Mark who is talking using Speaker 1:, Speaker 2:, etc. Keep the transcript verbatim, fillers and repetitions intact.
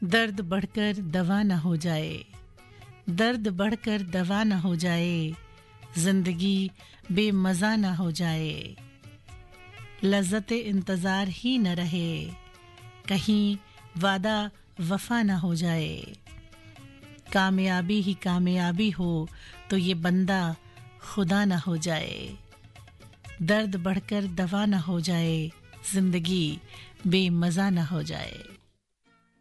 Speaker 1: दर्द बढ़कर दवा न हो जाए, दर्द बढ़कर दवा न हो जाए, जिंदगी बेमज़ा न हो जाए, लज़्ज़त इंतज़ार ही न रहे, कहीं वादा वफा न हो जाए, कामयाबी ही कामयाबी हो तो ये बंदा खुदा न हो जाए, दर्द बढ़कर दवा न हो जाए, जिंदगी बेमज़ा न हो जाए।